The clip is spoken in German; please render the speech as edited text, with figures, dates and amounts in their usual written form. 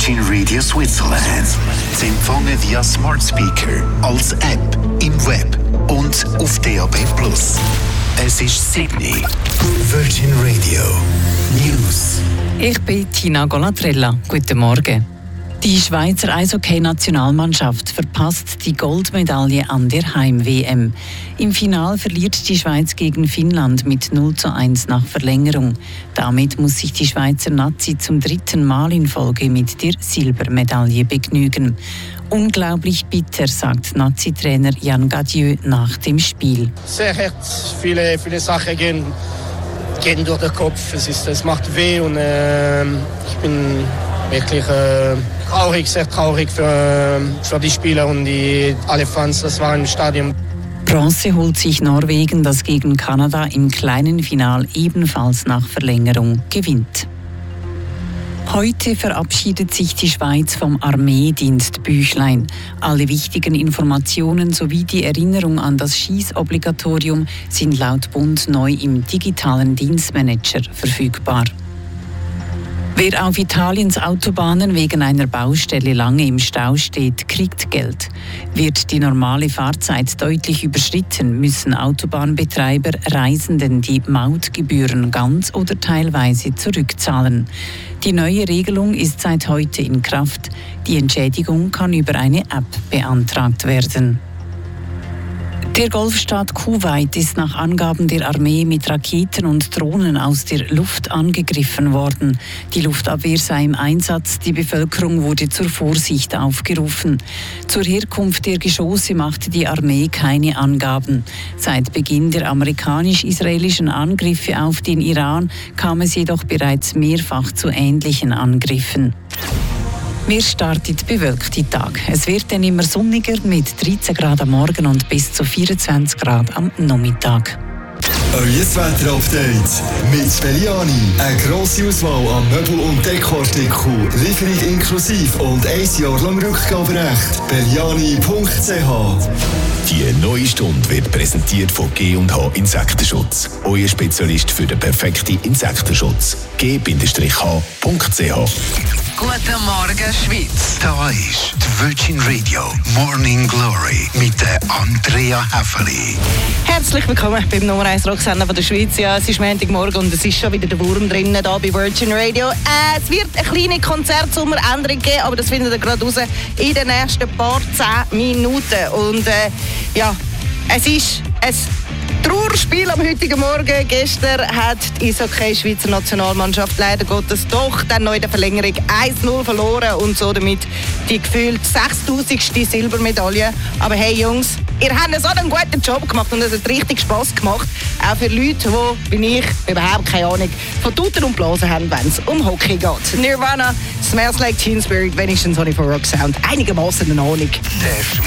Virgin Radio Switzerland. Zu empfangen via Smart Speaker, als App, im Web und auf DAB+. Es ist Sydney. Virgin Radio News. Ich bin Tina Golatrella. Guten Morgen. Die Schweizer Eishockey-Nationalmannschaft verpasst die Goldmedaille an der Heim-WM. Im Finale verliert die Schweiz gegen Finnland mit 0:1 nach Verlängerung. Damit muss sich die Schweizer Nazi zum 3. Mal in Folge mit der Silbermedaille begnügen. Unglaublich bitter, sagt Nazi-Trainer Jan Gadieu nach dem Spiel. Sehr hart, viele Sachen gehen durch den Kopf. Es macht weh und ich bin wirklich traurig, sehr traurig für die Spieler und alle Fans, das war im Stadion. Bronze holt sich Norwegen, das gegen Kanada im kleinen Final ebenfalls nach Verlängerung gewinnt. Heute verabschiedet sich die Schweiz vom Armeedienstbüchlein. Alle wichtigen Informationen sowie die Erinnerung an das Schießobligatorium sind laut Bund neu im digitalen Dienstmanager verfügbar. Wer auf Italiens Autobahnen wegen einer Baustelle lange im Stau steht, kriegt Geld. Wird die normale Fahrzeit deutlich überschritten, müssen Autobahnbetreiber Reisenden die Mautgebühren ganz oder teilweise zurückzahlen. Die neue Regelung ist seit heute in Kraft. Die Entschädigung kann über eine App beantragt werden. Der Golfstaat Kuwait ist nach Angaben der Armee mit Raketen und Drohnen aus der Luft angegriffen worden. Die Luftabwehr sei im Einsatz, die Bevölkerung wurde zur Vorsicht aufgerufen. Zur Herkunft der Geschosse machte die Armee keine Angaben. Seit Beginn der amerikanisch-israelischen Angriffe auf den Iran kam es jedoch bereits mehrfach zu ähnlichen Angriffen. Wir startet bewölkte Tag. Es wird dann immer sonniger mit 13 Grad am Morgen und bis zu 24 Grad am Nachmittag. Euer Wetter-Update mit Belliani. Eine grosse Auswahl an Möbel- und Dekoartikeln, Lieferung inklusive und 1 Jahr lang Rückgaberecht. Belliani.ch. Die neue Stunde wird präsentiert von G&H Insektenschutz. Euer Spezialist für den perfekten Insektenschutz. G-H.ch. Guten Morgen, Schweiz. Da ist die Virgin Radio Morning Glory mit der Andrea Häfeli. Herzlich willkommen beim Nummer 1 Rocksender von der Schweiz. Ja, es ist Montagmorgen und es ist schon wieder der Wurm drinnen hier bei Virgin Radio. Es wird eine kleine Konzertsommeränderung geben, aber das findet ihr gerade raus in den nächsten paar 10 Minuten. Und es ist ein Trauerspiel am heutigen Morgen. Gestern hat die Eishockey-Schweizer Nationalmannschaft leider Gottes doch dann noch in der Verlängerung 1:0 verloren und so damit die gefühlt 6000. Silbermedaille. Aber hey Jungs, ihr habt so einen guten Job gemacht und es hat richtig Spass gemacht. Auch für Leute, die, wie ich, überhaupt keine Ahnung von Tuten und Blasen haben, wenn es um Hockey geht. Nirvana, Smells Like Teen Spirit, wenigstens habe ich von Rock Sound einigermaßen eine Ahnung.